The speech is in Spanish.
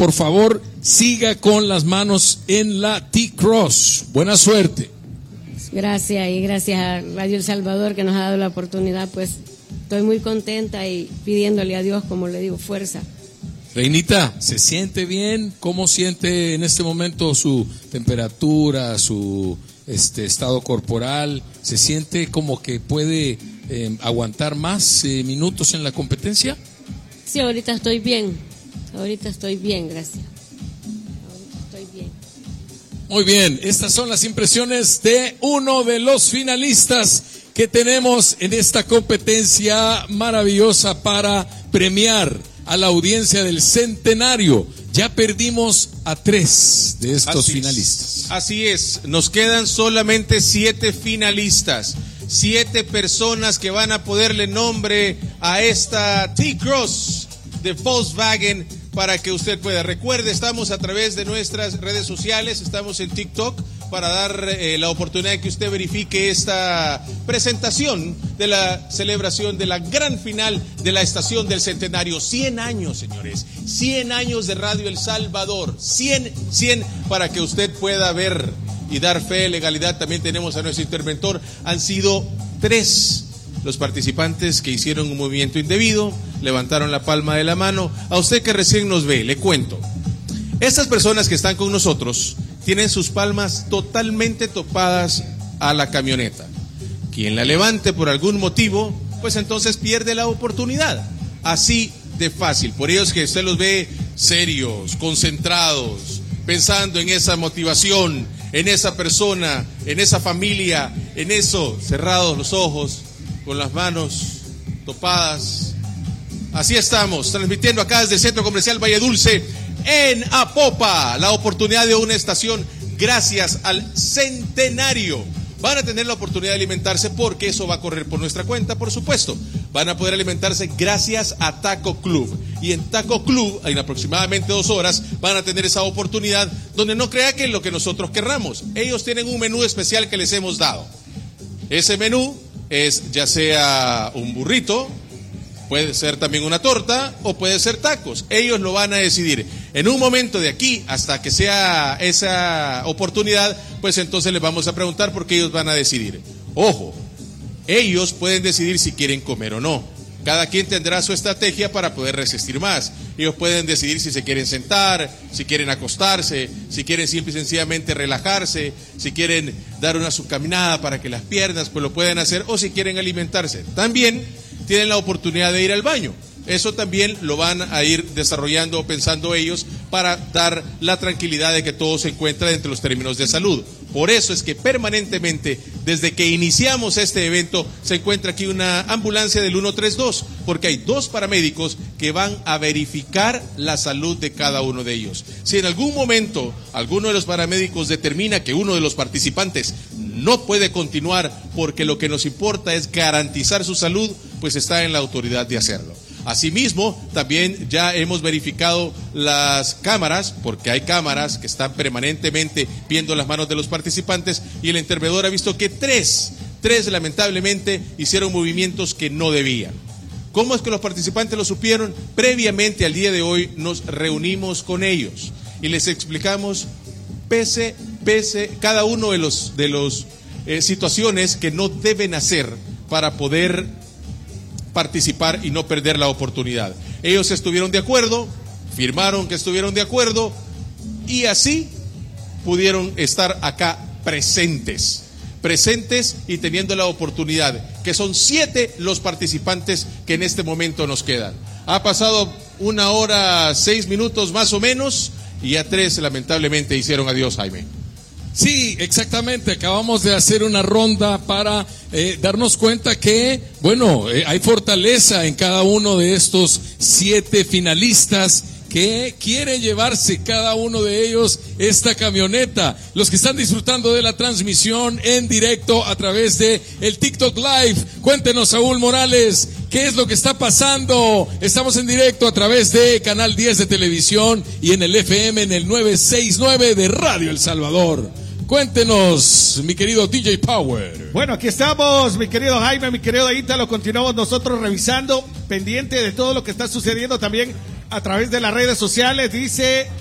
por favor, siga con las manos en la T-Cross. Buena suerte. Gracias, y gracias a Radio El Salvador que nos ha dado la oportunidad, pues estoy muy contenta y pidiéndole a Dios, como le digo, fuerza. Reinita, ¿se siente bien? ¿Cómo siente en este momento su temperatura, su estado corporal? ¿Se siente como que puede aguantar más minutos en la competencia? Sí, ahorita estoy bien, gracias. Ahorita estoy bien. Muy bien, estas son las impresiones de uno de los finalistas que tenemos en esta competencia maravillosa para premiar a la audiencia del centenario. Ya perdimos a 3 de estos finalistas. Así es, nos quedan solamente 7 finalistas, 7 personas que van a poderle nombre a esta T-Cross de Volkswagen para que usted pueda. Recuerde, estamos a través de nuestras redes sociales, estamos en TikTok para dar la oportunidad de que usted verifique esta presentación de la celebración de la gran final de la estación del centenario. 100 años, señores, 100 años de Radio El Salvador, 100 para que usted pueda ver y dar fe, legalidad. También tenemos a nuestro interventor. Han sido 3 los participantes que hicieron un movimiento indebido, levantaron la palma de la mano. A usted que recién nos ve, le cuento. Estas personas que están con nosotros tienen sus palmas totalmente topadas a la camioneta. Quien la levante por algún motivo, pues entonces pierde la oportunidad. Así de fácil. Por ello es que usted los ve serios, concentrados, pensando en esa motivación, en esa persona, en esa familia, en eso, cerrados los ojos, con las manos topadas. Así estamos, transmitiendo acá desde el Centro Comercial Valle Dulce, en Apopa, la oportunidad de una estación gracias al centenario. Van a tener la oportunidad de alimentarse porque eso va a correr por nuestra cuenta, por supuesto. Van a poder alimentarse gracias a Taco Club. Y en Taco Club, en aproximadamente 2 horas, van a tener esa oportunidad donde no crea que es lo que nosotros querramos. Ellos tienen un menú especial que les hemos dado. Ese menú es ya sea un burrito, puede ser también una torta o puede ser tacos. Ellos lo van a decidir. En un momento de aquí hasta que sea esa oportunidad, pues entonces les vamos a preguntar porque ellos van a decidir. Ojo, ellos pueden decidir si quieren comer o no. Cada quien tendrá su estrategia para poder resistir más. Ellos pueden decidir si se quieren sentar, si quieren acostarse, si quieren simple y sencillamente relajarse, si quieren dar una subcaminada para que las piernas pues lo puedan hacer, o si quieren alimentarse. También tienen la oportunidad de ir al baño. Eso también lo van a ir desarrollando o pensando ellos para dar la tranquilidad de que todo se encuentra dentro de los términos de salud. Por eso es que permanentemente, desde que iniciamos este evento, se encuentra aquí una ambulancia del 132, porque hay 2 paramédicos que van a verificar la salud de cada uno de ellos. Si en algún momento alguno de los paramédicos determina que uno de los participantes no puede continuar porque lo que nos importa es garantizar su salud, pues está en la autoridad de hacerlo. Asimismo, también ya hemos verificado las cámaras, porque hay cámaras que están permanentemente viendo las manos de los participantes, y el interventor ha visto que 3 lamentablemente hicieron movimientos que no debían. ¿Cómo es que los participantes lo supieron? Previamente al día de hoy nos reunimos con ellos y les explicamos cada uno de los situaciones que no deben hacer para poder participar y no perder la oportunidad. Ellos estuvieron de acuerdo, firmaron que estuvieron de acuerdo y así pudieron estar acá presentes y teniendo la oportunidad, que son 7 los participantes que en este momento nos quedan. Ha pasado 1 hora 6 minutos más o menos y ya 3 lamentablemente hicieron adiós, Jaime. Sí, exactamente. Acabamos de hacer una ronda para darnos cuenta que, bueno, hay fortaleza en cada uno de estos 7 finalistas que quiere llevarse cada uno de ellos esta camioneta. Los que están disfrutando de la transmisión en directo a través de el TikTok Live, cuéntenos, Saúl Morales, ¿qué es lo que está pasando? Estamos en directo a través de Canal 10 de televisión y en el FM en el 969 de Radio El Salvador. Cuéntenos, mi querido DJ Power. Bueno, aquí estamos, mi querido Jaime, mi querido Ítalo. Continuamos nosotros revisando, pendiente de todo lo que está sucediendo también a través de las redes sociales, dice